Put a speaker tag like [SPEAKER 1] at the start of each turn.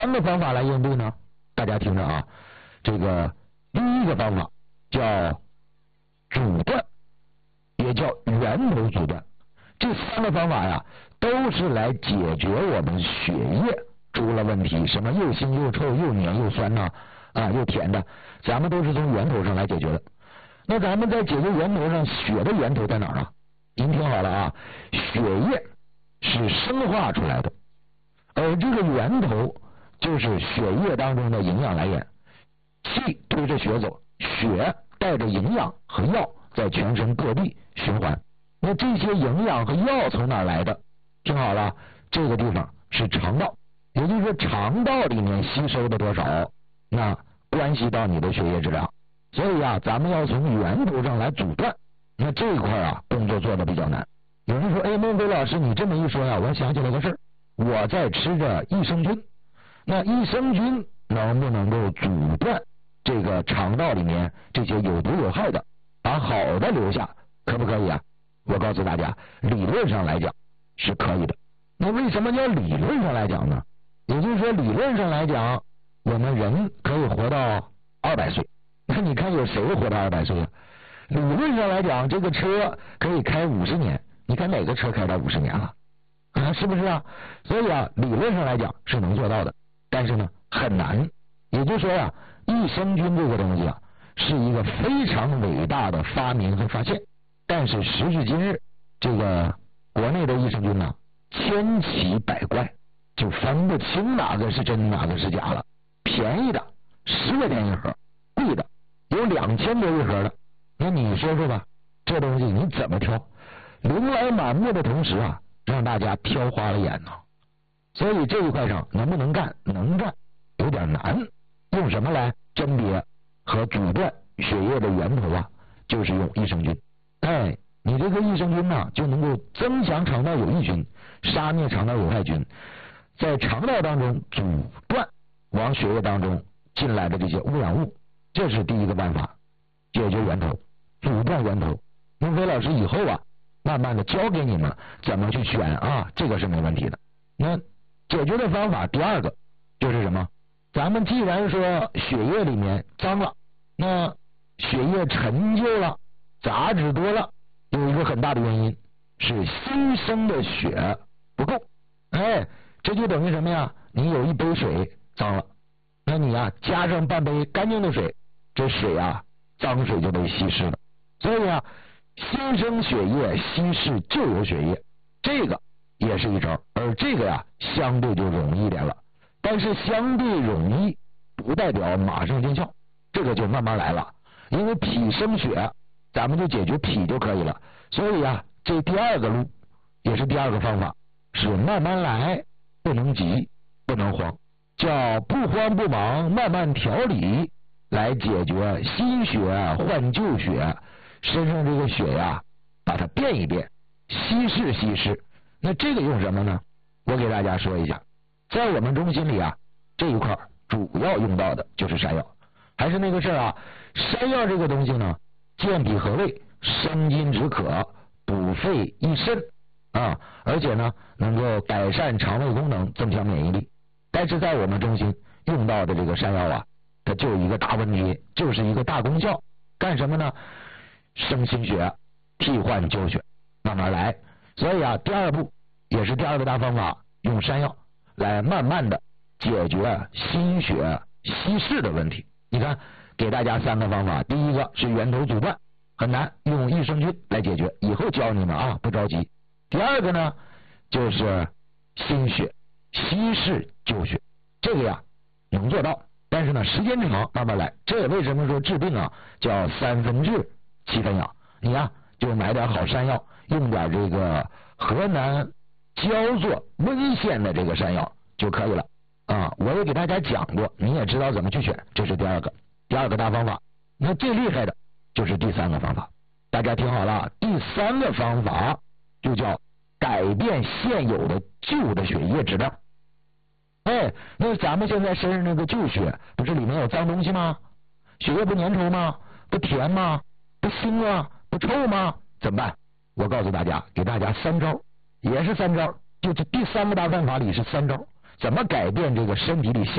[SPEAKER 1] 3个方法来应对呢？大家听着啊，这个第一个方法叫阻断，也叫源头阻断。这3个方法呀，都是来解决我们血液出了问题，什么又腥又臭又黏又酸呐，又甜的，咱们都是从源头上来解决的。那咱们在解决源头上，血的源头在哪儿啊？您听好了啊，血液是生化出来的，而这个源头就是血液当中的营养来源。气推着血走，血带着营养和药在全身各地循环。那这些营养和药从哪来的？听好了，这个地方是肠道，也就是说肠道里面吸收的多少，那关系到你的血液质量。所以啊，咱们要从源头上来阻断。那这一块啊，工作做的比较难。有人说，孟非老师，你这么一说呀，我想起来个事儿，我在吃着益生菌，那益生菌能不能够阻断这个肠道里面这些有毒有害的，把好的留下，可不可以啊？我告诉大家，理论上来讲是可以的。那为什么叫理论上来讲呢？也就是说，理论上来讲，我们人可以活到200岁。那你看有谁活到200岁啊？理论上来讲，这个车可以开50年，你看哪个车开到50年了？是不是啊？所以啊，理论上来讲是能做到的，但是呢很难。也就是说呀，益生菌这个东西啊，是一个非常伟大的发明和发现，但是时至今日，这个国内的益生菌呢，千奇百怪，就分不清哪个是真哪个是假了。便宜的10块钱一盒，贵的有2000多一盒的，那你说说吧，这东西你怎么挑？琳琅满目的同时啊，让大家挑花了眼呢。所以这一块上能不能干？能干，有点难。用什么来甄别和阻断血液的源头啊？就是用益生菌。你这个益生菌呢，就能够增强肠道有益菌，杀灭肠道有害菌，在肠道当中阻断往血液当中进来的这些污染物。这是第一个办法，解决源头，阻断源头。孟非老师以后啊，慢慢的教给你们怎么去选啊，这个是没问题的。那解决的方法第二个就是什么？咱们既然说血液里面脏了，那血液陈旧了，杂质多了，有一个很大的原因是新生的血不够。这就等于什么呀？你有一杯水脏了，那你啊加上半杯干净的水，这水啊脏水就被稀释了。所以啊，新生血液稀释旧有血液，这个也是一招，而这个呀相对就容易一点了。但是相对容易不代表马上见效，这个就慢慢来了。因为脾生血，咱们就解决脾就可以了。所以啊，这第二个路也是第二个方法，是慢慢来，不能急，不能慌，叫不慌不忙，慢慢调理，来解决新血换旧血，身上这个血呀，把它变一变，稀释。那这个用什么呢？我给大家说一下。在我们中心里啊，这一块主要用到的就是山药。还是那个事儿啊，山药这个东西呢，健脾和胃，生津止渴，补肺益肾啊，而且呢能够改善肠胃功能，增强免疫力。但是在我们中心用到的这个山药啊，它就有一个大问题，就是一个大功效，干什么呢？生新血，替换旧血，慢慢来。所以啊，第二步也是第二个大方法，用山药来慢慢的解决心血稀释的问题。你看，给大家3个方法，第一个是源头阻断，很难，用益生菌来解决，以后教你们啊，不着急。第二个呢，就是心血稀释旧血，这个呀能做到，但是呢时间长，慢慢来。这也为什么说治病啊叫3分治7分养，你呀就买点好山药，用点这个河南焦作温县的这个山药就可以了啊。我也给大家讲过，你也知道怎么去选，这是第二个大方法。那最厉害的就是第3个方法，大家听好了，第3个方法就叫改变现有的旧的血液质量。那咱们现在身上那个旧血，不是里面有脏东西吗？血液不粘稠吗？不甜吗？不腥吗？不臭吗？怎么办？我告诉大家，给大家3招，也是3招，就这第3个大办法里是3招，怎么改变这个身体里现